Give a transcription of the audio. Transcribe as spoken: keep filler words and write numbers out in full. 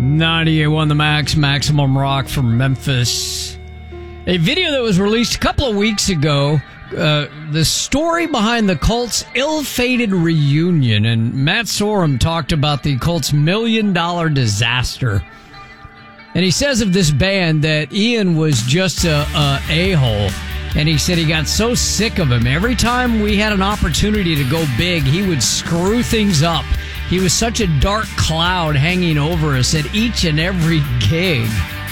ninety-eight point one The Max, Maximum Rock from Memphis. A video that was released a couple of weeks ago, uh, the story behind the Colts' ill-fated reunion, and Matt Sorum talked about the Colts' million-dollar disaster. And he says of this band that Ian was just a, a a-hole, and he said he got so sick of him. Every time we had an opportunity to go big, he would screw things up. He was such a dark cloud hanging over us at each and every gig.